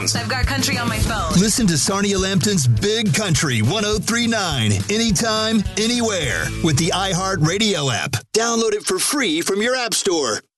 I've got country on my phone. Listen to Sarnia Lambton's Big Country 1039 anytime, anywhere with the iHeartRadio app. Download it for free from your app store.